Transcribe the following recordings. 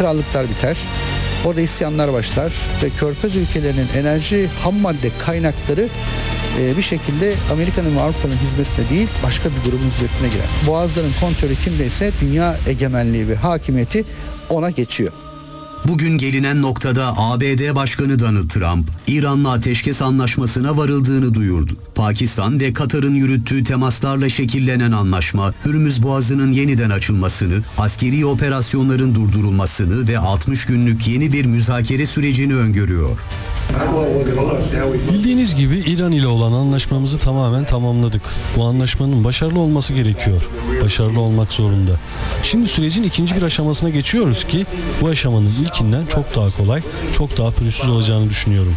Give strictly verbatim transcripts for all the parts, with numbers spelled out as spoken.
krallıklar biter. Orada isyanlar başlar ve Körfez ülkelerinin enerji ham madde kaynakları bir şekilde Amerika'nın ve Avrupa'nın hizmetine değil başka bir grubun hizmetine girer. Boğazların kontrolü kimdeyse dünya egemenliği ve hakimiyeti ona geçiyor. Bugün gelinen noktada A B D Başkanı Donald Trump, İran'la ateşkes anlaşmasına varıldığını duyurdu. Pakistan ve Katar'ın yürüttüğü temaslarla şekillenen anlaşma, Hürmüz Boğazı'nın yeniden açılmasını, askeri operasyonların durdurulmasını ve altmış günlük yeni bir müzakere sürecini öngörüyor. Bildiğiniz gibi İran ile olan anlaşmamızı tamamen tamamladık. Bu anlaşmanın başarılı olması gerekiyor. Başarılı olmak zorunda. Şimdi sürecin ikinci bir aşamasına geçiyoruz ki bu aşamanın ilkinden çok daha kolay, çok daha pürüzsüz olacağını düşünüyorum.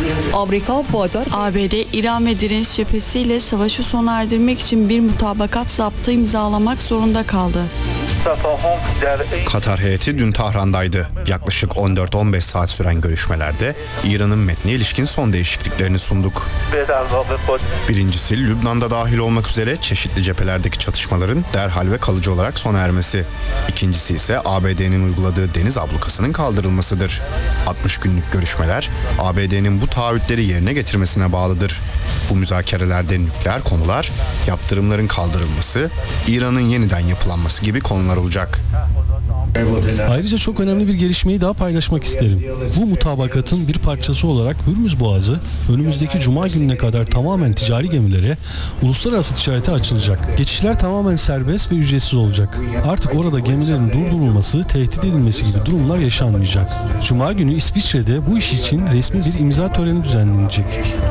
A B D, İran ve direniş cephesiyle savaşı sona erdirmek için bir mutabakat zaptı imzalamak zorunda kaldı. Katar heyeti dün Tahran'daydı. Yaklaşık on dört on beş saat süren görüşmelerde İran'ın metnine ilişkin son değişikliklerini sunduk. Birincisi, Lübnan'da dahil olmak üzere çeşitli cephelerdeki çatışmaların derhal ve kalıcı olarak sona ermesi. İkincisi ise A B D'nin uyguladığı deniz ablukasının kaldırılmasıdır. altmış günlük görüşmeler A B D'nin bu taahhütleri yerine getirmesine bağlıdır. Bu müzakerelerde nükleer konular, yaptırımların kaldırılması, İran'ın yeniden yapılanması gibi konular olacak. Ayrıca çok önemli bir gelişmeyi daha paylaşmak isterim. Bu mutabakatın bir parçası olarak Hürmüz Boğazı önümüzdeki Cuma gününe kadar tamamen ticari gemilere, uluslararası ticarete açılacak. Geçişler tamamen serbest ve ücretsiz olacak. Artık orada gemilerin durdurulması, tehdit edilmesi gibi durumlar yaşanmayacak. Cuma günü İsviçre'de bu iş için resmi bir imza töreni düzenlenecek.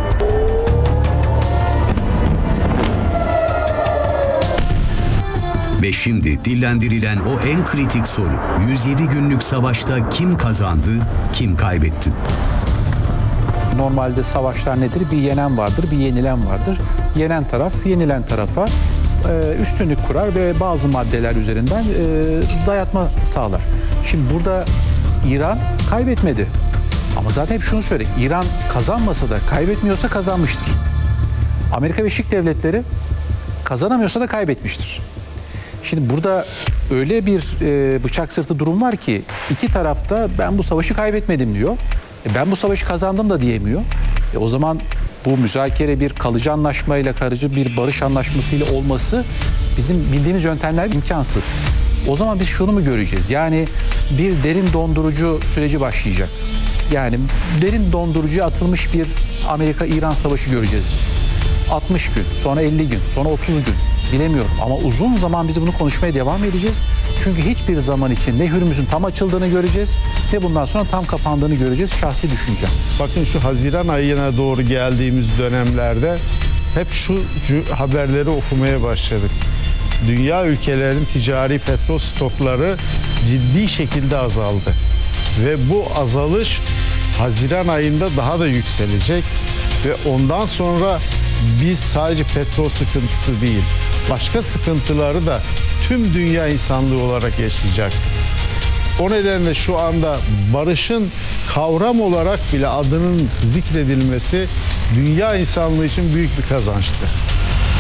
Ve şimdi dillendirilen o en kritik soru. yüz yedi günlük savaşta kim kazandı, kim kaybetti? Normalde savaşlar nedir? Bir yenen vardır, bir yenilen vardır. Yenen taraf, yenilen tarafa e, üstünlük kurar ve bazı maddeler üzerinden e, dayatma sağlar. Şimdi burada İran kaybetmedi. Ama zaten hep şunu söyle, İran kazanmasa da kaybetmiyorsa kazanmıştır. Amerika Birleşik Devletleri kazanamıyorsa da kaybetmiştir. Şimdi burada öyle bir e, bıçak sırtı durum var ki iki tarafta ben bu savaşı kaybetmedim diyor. E, ben bu savaşı kazandım da diyemiyor. E, o zaman bu müzakere bir kalıcı anlaşmayla, kalıcı bir barış anlaşmasıyla olması bizim bildiğimiz yöntemler imkansız. O zaman biz şunu mu göreceğiz? Yani bir derin dondurucu süreci başlayacak. Yani derin dondurucuya atılmış bir Amerika-İran savaşı göreceğiz biz. altmış gün, sonra elli gün, sonra otuz gün. Bilemiyorum ama uzun zaman biz bunu konuşmaya devam edeceğiz. Çünkü hiçbir zaman için ne Hürmüz'ün tam açıldığını göreceğiz ne bundan sonra tam kapandığını göreceğiz. Şahsi düşüncem. Bakın şu Haziran ayına doğru geldiğimiz dönemlerde hep şu haberleri okumaya başladık. Dünya ülkelerinin ticari petrol stokları ciddi şekilde azaldı. Ve bu azalış Haziran ayında daha da yükselecek ve ondan sonra biz sadece petrol sıkıntısı değil, başka sıkıntıları da tüm dünya insanlığı olarak yaşayacak. O nedenle şu anda barışın kavram olarak bile adının zikredilmesi dünya insanlığı için büyük bir kazançtı.